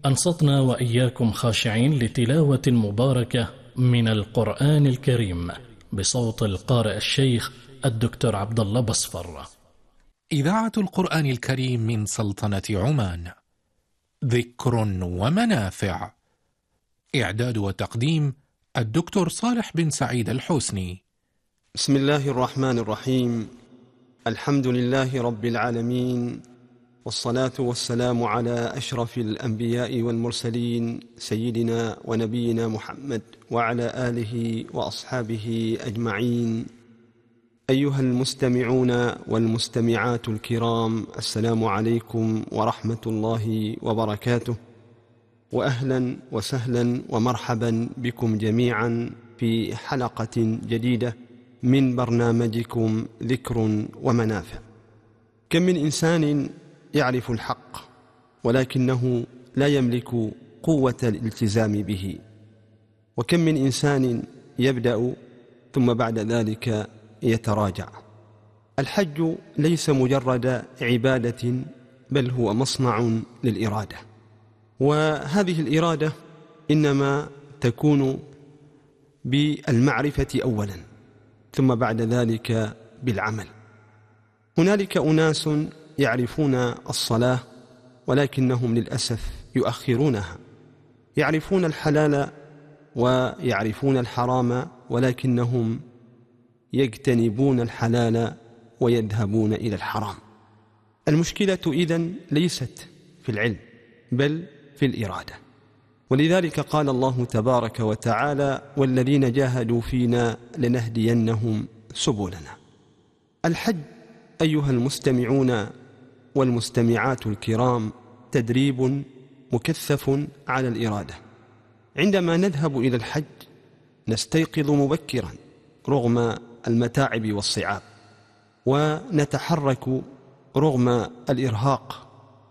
أنصتنا وإياكم خاشعين لتلاوة مباركة من القرآن الكريم بصوت القارئ الشيخ الدكتور عبد الله بصفر. إذاعة القرآن الكريم من سلطنة عمان. ذكر ومنافع. إعداد وتقديم الدكتور صالح بن سعيد الحسني. بسم الله الرحمن الرحيم. الحمد لله رب العالمين، والصلاة والسلام على أشرف الأنبياء والمرسلين سيدنا ونبينا محمد وعلى آله وأصحابه أجمعين. أيها المستمعون والمستمعات الكرام، السلام عليكم ورحمة الله وبركاته، وأهلا وسهلا ومرحبا بكم جميعا في حلقة جديدة من برنامجكم ذكر ومنافع. كم من إنسان يعرف الحق ولكنه لا يملك قوة الالتزام به، وكم من إنسان يبدأ ثم بعد ذلك يتراجع. الحج ليس مجرد عبادة، بل هو مصنع للإرادة، وهذه الإرادة إنما تكون بالمعرفة أولا ثم بعد ذلك بالعمل. هنالك أناس يعرفون الصلاة ولكنهم للأسف يؤخرونها، يعرفون الحلال ويعرفون الحرام ولكنهم يجتنبون الحلال ويذهبون إلى الحرام. المشكلة إذن ليست في العلم بل في الإرادة، ولذلك قال الله تبارك وتعالى: والذين جاهدوا فينا لنهدينهم سبلنا. الحج أيها المستمعون والمستمعات الكرام تدريب مكثف على الإرادة. عندما نذهب إلى الحج نستيقظ مبكرا رغم المتاعب والصعاب، ونتحرك رغم الإرهاق،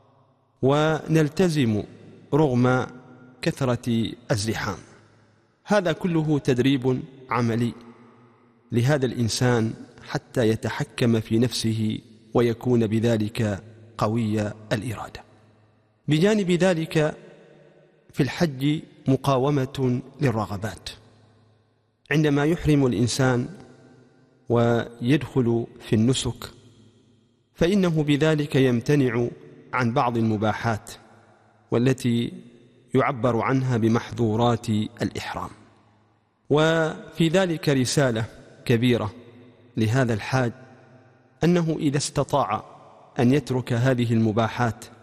ونلتزم رغم كثرة الزحام. هذا كله تدريب عملي لهذا الإنسان حتى يتحكم في نفسه ويكون بذلك قوي الإرادة. بجانب ذلك في الحج مقاومة للرغبات. عندما يحرم الإنسان ويدخل في النسك فإنه بذلك يمتنع عن بعض المباحات والتي يعبر عنها بمحظورات الإحرام. وفي ذلك رسالة كبيرة لهذا الحاج، أنه إذا استطاع أن يترك هذه المباحات